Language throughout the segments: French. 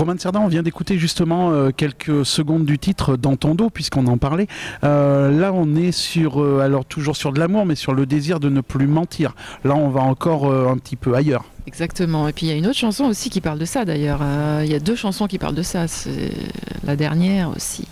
Romain de Cerdan, on vient d'écouter justement quelques secondes du titre Dans ton dos, puisqu'on en parlait. Là, on est sur, alors toujours sur de l'amour, mais sur le désir de ne plus mentir. Là, on va encore un petit peu ailleurs. Exactement. Et puis il y a une autre chanson aussi qui parle de ça d'ailleurs. Il y a 2 chansons qui parlent de ça. C'est la dernière aussi.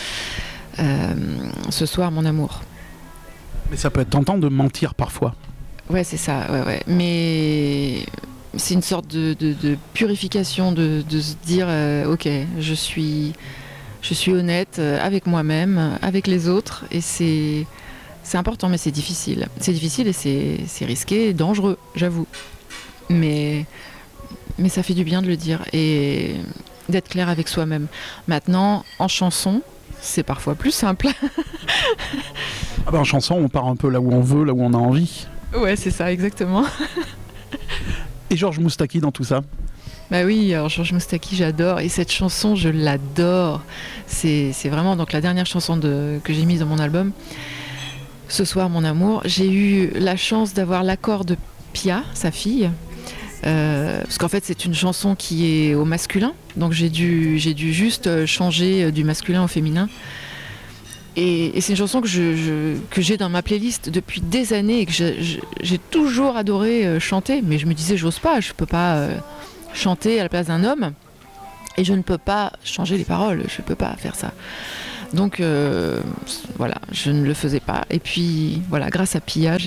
Ce soir, mon amour. Mais ça peut être tentant de mentir parfois. Ouais, c'est ça. Ouais. Mais c'est une sorte de purification de se dire ok, je suis honnête avec moi-même, avec les autres, et c'est important, mais c'est difficile. C'est difficile et c'est risqué et dangereux, j'avoue. Mais ça fait du bien de le dire et d'être clair avec soi-même. Maintenant, en chanson, c'est parfois plus simple. En chanson, on part un peu là où on veut, là où on a envie. Ouais, c'est ça, exactement. Et Georges Moustaki dans tout ça? Bah oui, alors Georges Moustaki, j'adore. Et cette chanson, je l'adore. C'est vraiment donc la dernière chanson que j'ai mise dans mon album. Ce soir, mon amour. J'ai eu la chance d'avoir l'accord de Pia, sa fille. Parce qu'en fait, c'est une chanson qui est au masculin. Donc j'ai dû juste changer du masculin au féminin. Et c'est une chanson que j'ai dans ma playlist depuis des années et que j'ai toujours adoré chanter. Mais je me disais, j'ose pas, je peux pas chanter à la place d'un homme. Et je ne peux pas changer les paroles, je ne peux pas faire ça. Donc voilà, je ne le faisais pas. Et puis voilà, grâce à Pia,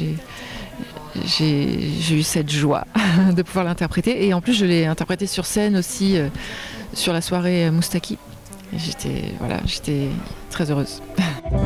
j'ai eu cette joie de pouvoir l'interpréter. Et en plus, je l'ai interprété sur scène aussi, sur la soirée Moustaki. Et j'étais très heureuse.